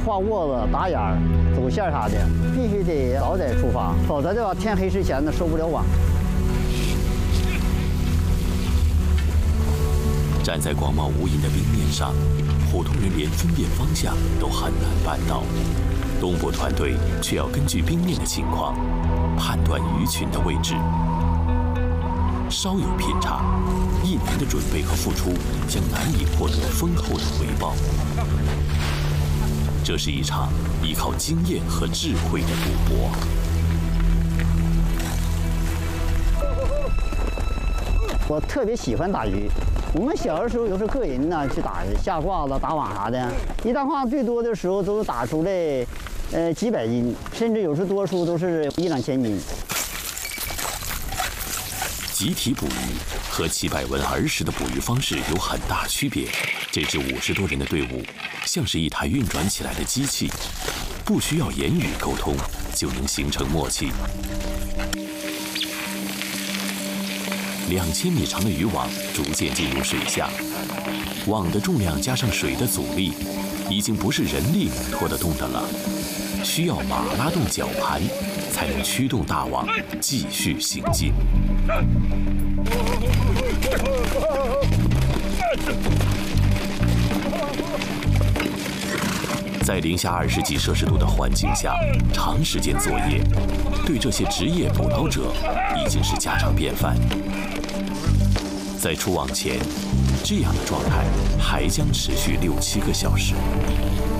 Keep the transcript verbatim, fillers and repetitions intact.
画窝子、打眼儿、走线啥的，必须得早点出发，否则的话天黑之前呢收不了网。 站在广袤无垠的冰面上，普通人连分辨方向都很难办到，东部团队却要根据冰面的情况判断鱼群的位置。稍有偏差，一年的准备和付出将难以获得丰厚的回报。这是一场依靠经验和智慧的赌博。 我特别喜欢打鱼。我们小的时候有时候个人呢去打下挂子、打网啥的，一大胯最多的时候都打出来，呃几百斤，甚至有时多数都是一两千斤。 集体捕鱼和齐百文儿时的捕鱼方式有很大区别。这支五十多人的队伍像是一台运转起来的机器，不需要言语沟通就能形成默契。两千米长的渔网逐渐进入水下，网的重量加上水的阻力，已经不是人力能拖得动的了，需要马拉动绞盘，才能驱动大网继续行进。在零下二十几摄氏度的环境下，长时间作业，对这些职业捕捞者已经是家常便饭。在出网前，这样的状态还将持续六七个小时。